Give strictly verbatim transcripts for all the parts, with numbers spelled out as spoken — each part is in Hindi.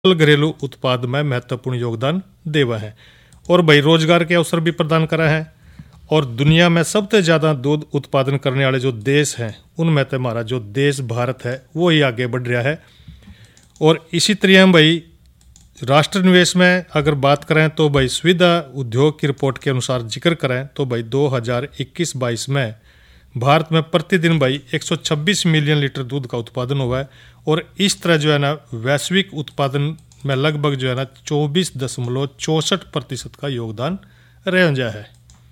घरेलू उत्पाद में महत्वपूर्ण योगदान देवा है और भाई रोजगार के अवसर भी प्रदान करा है। और दुनिया में सबसे ज़्यादा दूध उत्पादन करने वाले जो देश हैं उनमें तो हमारा जो देश भारत है वो ही आगे बढ़ रहा है। और इसी तरह हम भाई राष्ट्र निवेश में अगर बात करें तो भाई सुविधा उद्योग की रिपोर्ट के अनुसार जिक्र करें तो भाई दो हज़ार इक्कीस बाईस में भारत में प्रतिदिन भाई एक सौ छब्बीस मिलियन लीटर दूध का उत्पादन हुआ है। और इस तरह जो है ना वैश्विक उत्पादन में लगभग जो है ना चौबीस दशमलव चौंसठ प्रतिशत का योगदान रह गया है।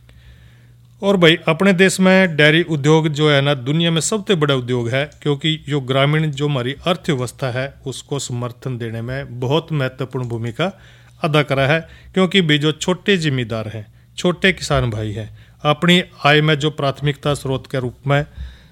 और भाई अपने देश में डेयरी उद्योग जो है ना दुनिया में सबसे बड़ा उद्योग है, क्योंकि जो ग्रामीण जो हमारी अर्थव्यवस्था है उसको समर्थन देने में बहुत महत्वपूर्ण भूमिका अदा करा है। क्योंकि भी जो छोटे जिम्मेदार हैं, छोटे किसान भाई हैं, अपनी आय में जो प्राथमिकता स्रोत के रूप में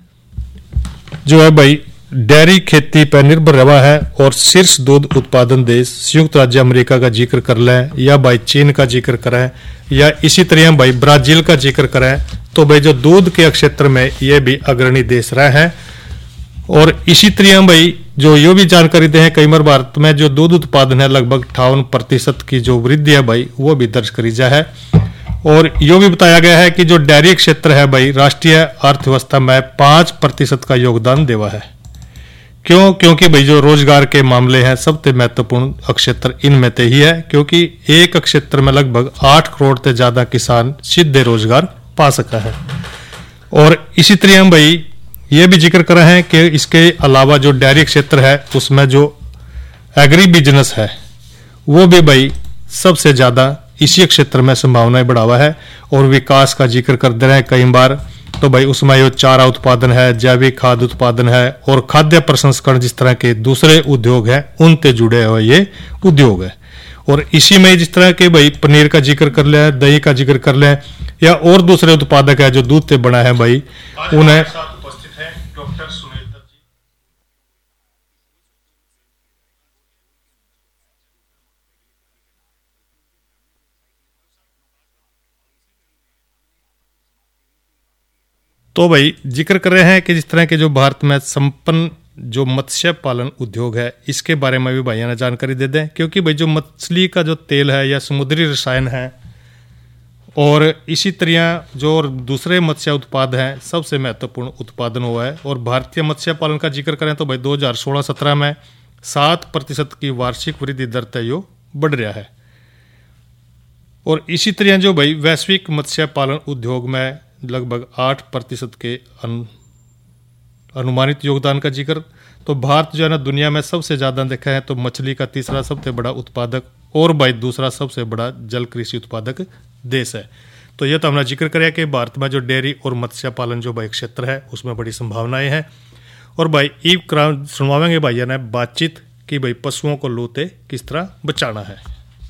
जो है भाई डेयरी खेती पर निर्भर रहा है। और शीर्ष दूध उत्पादन देश संयुक्त राज्य अमेरिका का जिक्र कर लें या भाई चीन का जिक्र करें या इसी तरह भाई ब्राजील का जिक्र करें तो भाई जो दूध के क्षेत्र में ये भी अग्रणी देश रहे हैं। और इसी तरह भाई जो ये भी जानकारी दें कई बार भारत में जो दूध उत्पादन है लगभग अट्ठावन प्रतिशत की जो वृद्धि है भाई वो भी दर्ज करी जा है। और यो भी बताया गया है कि जो डेयरी क्षेत्र है भाई राष्ट्रीय अर्थव्यवस्था में पाँच प्रतिशत का योगदान देवा है। क्यों? क्योंकि भाई जो रोजगार के मामले हैं सबसे महत्वपूर्ण क्षेत्र इनमें से ही है, क्योंकि एक क्षेत्र में लगभग आठ करोड़ से ज्यादा किसान सीधे रोजगार पा सका है। और इसी तरह हम भाई ये भी जिक्र कर रहे हैं कि इसके अलावा जो डेयरी क्षेत्र है उसमें जो एग्री बिजनेस है वो भी भाई सबसे ज्यादा इसी क्षेत्र में संभावनाएं बढ़ावा है। और विकास का जिक्र कर दे रहे हैं कई बार तो भाई उसमें ये चारा उत्पादन है, जैविक खाद्य उत्पादन है और खाद्य प्रसंस्करण जिस तरह के दूसरे उद्योग हैं उनसे जुड़े हुए ये उद्योग है। और इसी में जिस तरह के भाई पनीर का जिक्र कर लें, दही का जिक्र कर लें या और दूसरे उत्पादक है जो दूध से बना है भाई उन्हें उपस्थित है डॉक्टर सुनील दत्त जी। तो भाई जिक्र कर रहे हैं कि जिस तरह के जो भारत में संपन्न जो मत्स्य पालन उद्योग है इसके बारे में भी भाइयों ने जानकारी दे दें। क्योंकि भाई जो मछली का जो तेल है या समुद्री रसायन है और इसी तरह जो दूसरे मत्स्य उत्पाद हैं सबसे महत्वपूर्ण उत्पादन हुआ है। और भारतीय मत्स्य पालन का जिक्र करें तो भाई दो हज़ार सोलह सत्रह में सात प्रतिशत की वार्षिक वृद्धि दर तय बढ़ रहा है। और इसी तरह जो भाई वैश्विक मत्स्य पालन उद्योग में लगभग आठ प्रतिशत के अनुमानित योगदान का जिक्र तो भारत जो है ना दुनिया में सबसे ज़्यादा देखा है तो मछली का तीसरा सबसे बड़ा उत्पादक और भाई दूसरा सबसे बड़ा जल कृषि उत्पादक देश है। तो ये तो हमने जिक्र करा कि भारत में जो डेयरी और मत्स्य पालन जो भाई क्षेत्र है उसमें बड़ी संभावनाएं हैं। और भाई ई सुनवाएंगे भाइया ने बातचीत कि भाई पशुओं को लू से किस तरह बचाना है।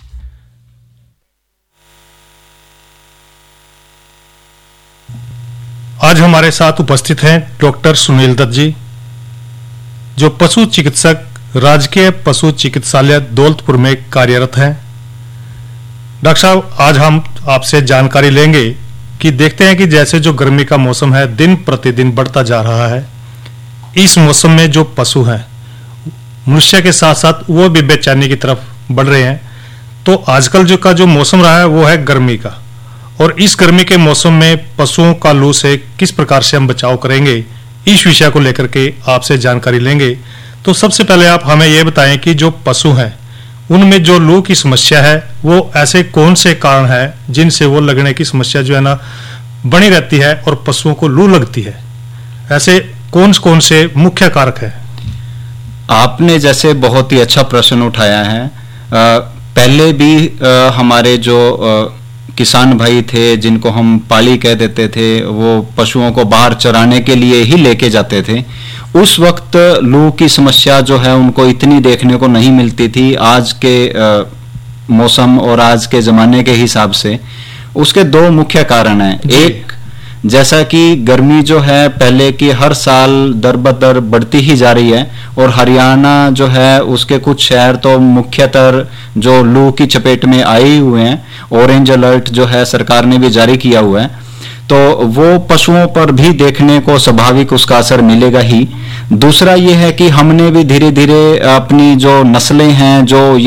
आज हमारे साथ उपस्थित हैं डॉक्टर सुनील दत्त जी जो पशु चिकित्सक राजकीय पशु चिकित्सालय दौलतपुर में कार्यरत हैं। डॉक्टर साहब आज हम आपसे जानकारी लेंगे कि देखते हैं कि जैसे जो गर्मी का मौसम है दिन प्रतिदिन बढ़ता जा रहा है, इस मौसम में जो पशु हैं मनुष्य के साथ साथ वो भी बेचैनी की तरफ बढ़ रहे हैं। तो आजकल जो का जो मौसम रहा है वो है गर्मी का, और इस गर्मी के मौसम में पशुओं का लू से किस प्रकार से हम बचाव करेंगे इस विषय को लेकर के आपसे जानकारी लेंगे। तो सबसे पहले आप हमें यह बताएं कि जो पशु हैं उनमें जो लू की समस्या है वो ऐसे कौन से कारण हैं जिनसे वो लगने की समस्या जो है ना बनी रहती है और पशुओं को लू लगती है, ऐसे कौन कौन से मुख्य कारक है? आपने जैसे बहुत ही अच्छा प्रश्न उठाया है। आ, पहले भी आ, हमारे जो आ, किसान भाई थे जिनको हम पाली कह देते थे, वो पशुओं को बाहर चराने के लिए ही लेके जाते थे। उस वक्त लू की समस्या जो है उनको इतनी देखने को नहीं मिलती थी आज के आ, मौसम और आज के ज़माने के हिसाब से। उसके दो मुख्य कारण हैं। एक, जैसा कि गर्मी जो है पहले की हर साल दर बदर बढ़ती ही जा रही है और हरियाणा जो है उसके कुछ शहर तो मुख्यतर जो लू की चपेट में आए हुए हैं। ऑरेंज अलर्ट जो है सरकार ने भी जारी किया हुआ है। तो वो पशुओं पर भी देखने को स्वाभाविक उसका असर मिलेगा ही। दूसरा ये है कि हमने भी धीरे धीरे अपनी जो नस्लें हैं, जो